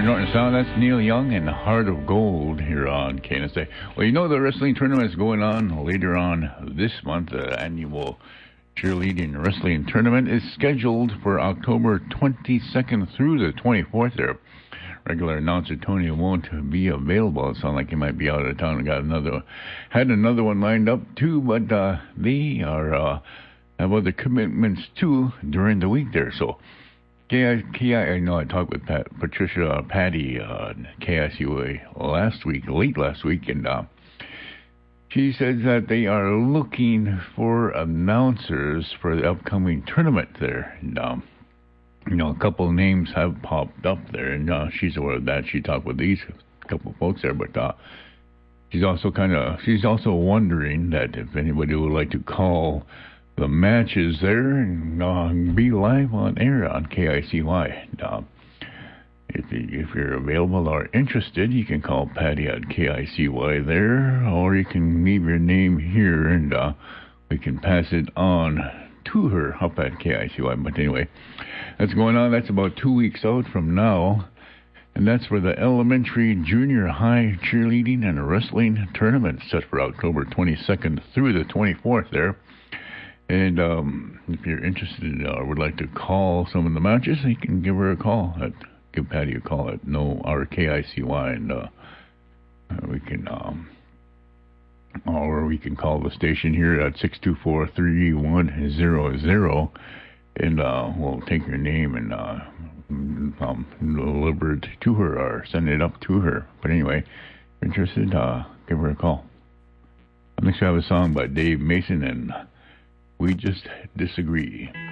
Norton Sound. That's Neil Young and Heart of Gold here on KNSA. Well, you know the wrestling tournament is going on later on this month. The annual cheerleading wrestling tournament is scheduled for October 22nd through the 24th there. Regular announcer Tony won't be available. It sounds like he might be out of town. Had another one lined up too, but they are have other commitments too during the week there. So I know I talked with Patricia Patty on KSUA late last week, and she says that they are looking for announcers for the upcoming tournament there. And, a couple of names have popped up there, and she's aware of that. She talked with these couple of folks there, but she's also wondering that if anybody would like to call the matches there and be live on air on KICY. If you're available or interested, you can call Patty at KICY there, or you can leave your name here and we can pass it on to her up at KICY. But anyway, that's going on. That's about 2 weeks out from now. And that's for the elementary, junior high cheerleading and wrestling tournament set for October 22nd through the 24th there. And if you're interested or would like to call some of the matches, you can give Patty a call at KICY, and we can or we can call the station here at 624-3100, and we'll take your name and deliver it to her or send it up to her. But anyway, if you're interested, give her a call. Next, we have a song by Dave Mason and We Just Disagree.